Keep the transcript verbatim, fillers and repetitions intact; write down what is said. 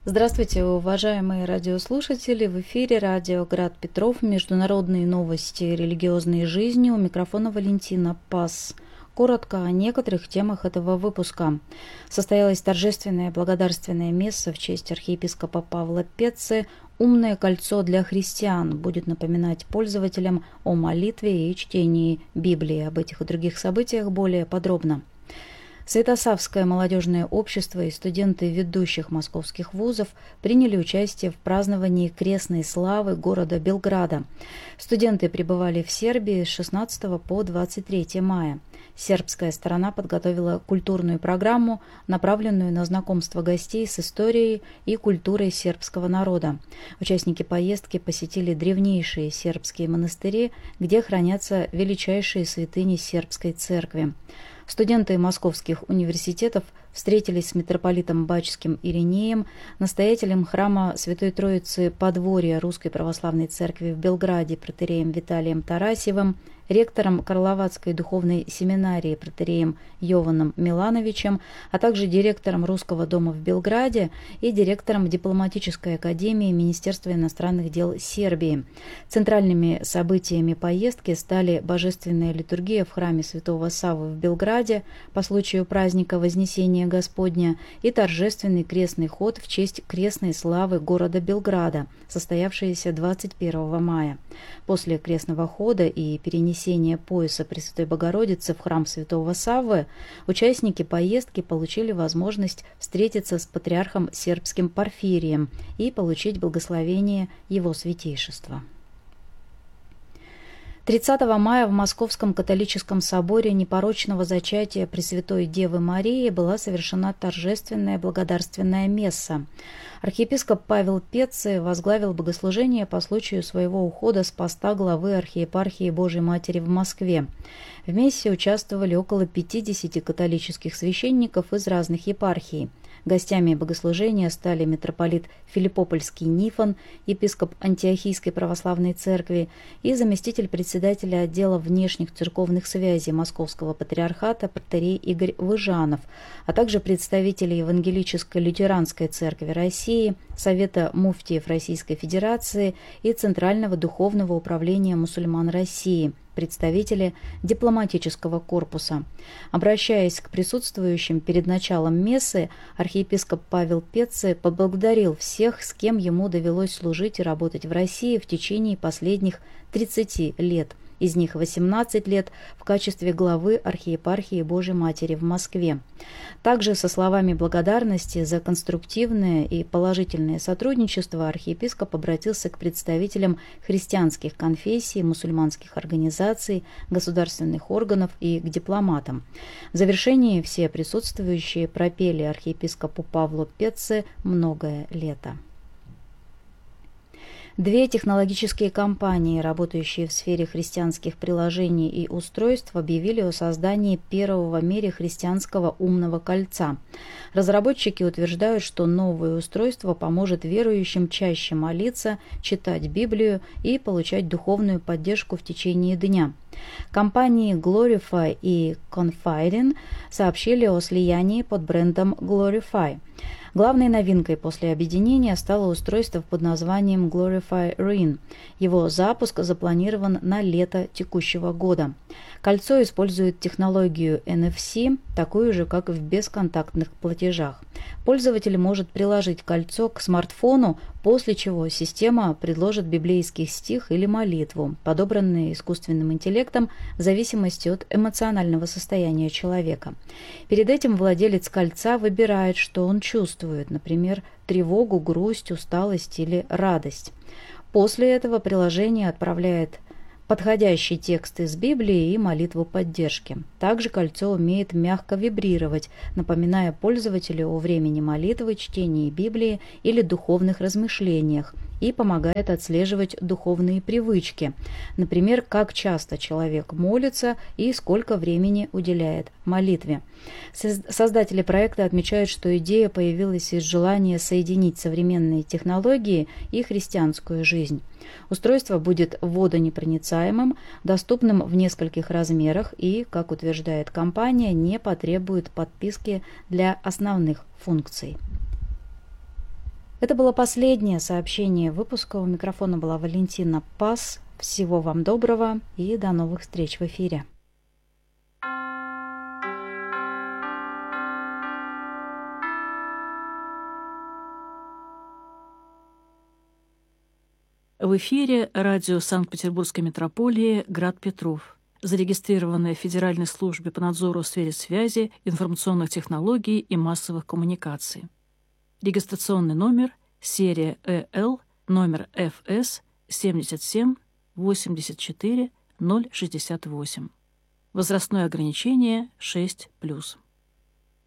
Здравствуйте, уважаемые радиослушатели! В эфире радио «Град Петров», международные новости религиозной жизни. У микрофона Валентина Пас. Коротко о некоторых темах этого выпуска. Состоялась торжественная благодарственная месса в честь архиепископа Павла Петцы. «Умное кольцо для христиан» будет напоминать пользователям о молитве и чтении Библии. Об этих и других событиях более подробно. Святославское молодежное общество и студенты ведущих московских вузов приняли участие в праздновании крестной славы города Белграда. Студенты пребывали в Сербии с шестнадцатого по двадцать третье мая. Сербская сторона подготовила культурную программу, направленную на знакомство гостей с историей и культурой сербского народа. Участники поездки посетили древнейшие сербские монастыри, где хранятся величайшие святыни сербской церкви. Студенты московских университетов встретились с митрополитом Бачским Иринеем, настоятелем храма Святой Троицы Подворья Русской Православной Церкви в Белграде протоиереем Виталием Тарасьевым, ректором Карловацкой духовной семинарии протоиереем Йованом Милановичем, а также директором Русского дома в Белграде и директором дипломатической академии Министерства иностранных дел Сербии. Центральными событиями поездки стали божественная литургия в храме Святого Саввы в Белграде по случаю праздника Вознесения Господня и торжественный крестный ход в честь крестной славы города Белграда, состоявшийся двадцать первого мая. После крестного хода и перенесения пояса Пресвятой Богородицы в храм Святого Саввы участники поездки получили возможность встретиться с патриархом сербским Порфирием и получить благословение его святейшества. тридцатого мая в Московском католическом соборе непорочного зачатия Пресвятой Девы Марии была совершена торжественная благодарственная месса. Архиепископ Павел Петцы возглавил богослужение по случаю своего ухода с поста главы архиепархии Божией Матери в Москве. В мессе участвовали около пятидесяти католических священников из разных епархий. Гостями богослужения стали митрополит Филиппопольский Нифон, епископ Антиохийской православной церкви и заместитель председателя отдела внешних церковных связей Московского патриархата протоиерей Игорь Выжанов, а также представители Евангелической лютеранской церкви России, Совета муфтиев Российской Федерации и Центрального духовного управления мусульман России, представители дипломатического корпуса. Обращаясь к присутствующим перед началом мессы, архиепископ Павел Петцы поблагодарил всех, с кем ему довелось служить и работать в России в течение последних тридцати лет. Из них восемнадцать лет в качестве главы архиепархии Божией Матери в Москве. Также со словами благодарности за конструктивное и положительное сотрудничество архиепископ обратился к представителям христианских конфессий, мусульманских организаций, государственных органов и к дипломатам. В завершении все присутствующие пропели архиепископу Павлу Петце «Многое лето». Две технологические компании, работающие в сфере христианских приложений и устройств, объявили о создании первого в мире христианского умного кольца. Разработчики утверждают, что новое устройство поможет верующим чаще молиться, читать Библию и получать духовную поддержку в течение дня. Компании Glorify и Confiding сообщили о слиянии под брендом Glorify. Главной новинкой после объединения стало устройство под названием Glorify Ring. Его запуск запланирован на лето текущего года. Кольцо использует технологию эн эф си, такую же, как и в бесконтактных платежах. Пользователь может приложить кольцо к смартфону, после чего система предложит библейский стих или молитву, подобранные искусственным интеллектом в зависимости от эмоционального состояния человека. Перед этим владелец кольца выбирает, что он чувствует, например, тревогу, грусть, усталость или радость. После этого приложение отправляет подходящий текст из Библии и молитву поддержки. Также кольцо умеет мягко вибрировать, напоминая пользователю о времени молитвы, чтении Библии или духовных размышлениях, и помогает отслеживать духовные привычки, например, как часто человек молится и сколько времени уделяет молитве. Создатели проекта отмечают, что идея появилась из желания соединить современные технологии и христианскую жизнь. Устройство будет водонепроницаемым, доступным в нескольких размерах и, как утверждает компания, не потребует подписки для основных функций. Это было последнее сообщение выпуска. У микрофона была Валентина Пас. Всего вам доброго и до новых встреч в эфире. В эфире радио Санкт-Петербургской метрополии «Град Петров», зарегистрированное в Федеральной службе по надзору в сфере связи, информационных технологий и массовых коммуникаций. Регистрационный номер серия Э Л, номер Ф С семьдесят семь восемьдесят четыре ноль шестьдесят восемь. Возрастное ограничение шесть плюс.